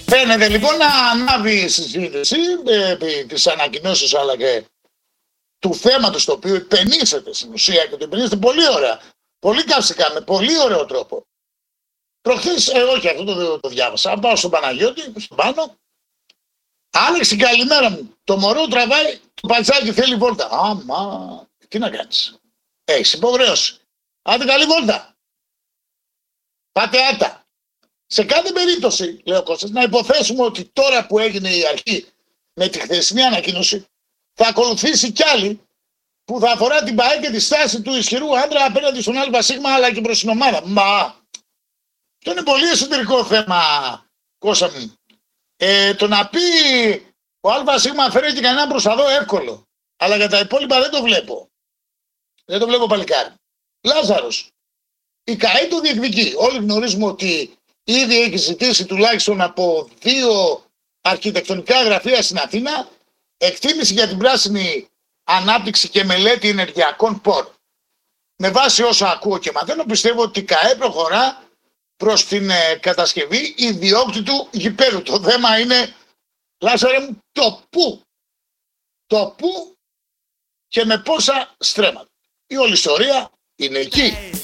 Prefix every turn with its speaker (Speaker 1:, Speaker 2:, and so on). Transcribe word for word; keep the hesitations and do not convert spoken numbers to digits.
Speaker 1: Φαίνεται λοιπόν να ανάβει η συζήτηση επί της ανακοινώσεως αλλά και του θέματος το οποίο υπενήσεται στην ουσία και το υπενήσεται πολύ ωραία, πολύ καυσικά, με πολύ ωραίο τρόπο. Προχθές, ε, όχι αυτό το, το διάβασα, πάω στον Παναγιώτη, στον πάνω. Άλεξη, καλημέρα μου. Το μωρό τραβάει, το πατσάκι θέλει βόλτα. Άμα, τι να κάνεις. Έχεις υποχρέωση. Άντε καλή βόλτα. Πάτε άτα. Σε κάθε περίπτωση, λέει ο Κώστας, να υποθέσουμε ότι τώρα που έγινε η αρχή με τη χθεσινή ανακοίνωση, θα ακολουθήσει κι άλλη που θα αφορά την ΠΑΕ και τη στάση του ισχυρού άντρα απέναντι στον ΑΣ αλλά και προς την ομάδα. Μα, αυτό είναι πολύ εσωτερικό θέμα, Κώστα μου. Ε, το να πει ο ΑΣ φέρει και κανέναν προς τα δω εύκολο. Αλλά για τα υπόλοιπα δεν το βλέπω. Δεν το βλέπω παλικάρι. Λάζαρος. Η ΚΑΕ το διεκδικεί. Όλοι γνωρίζουμε ότι ήδη έχει ζητήσει τουλάχιστον από δύο αρχιτεκτονικά γραφεία στην Αθήνα εκτίμηση για την πράσινη ανάπτυξη και μελέτη ενεργειακών πόρων. Με βάση όσα ακούω και μαθαίνω, πιστεύω ότι η ΚΑΕ προχωρά προς την ε, κατασκευή ιδιόκτητου γηπέδου. Το θέμα είναι, Λάζαρε μου, το πού. Το πού και με πόσα στρέμματα. Η όλη ιστορία είναι εκεί.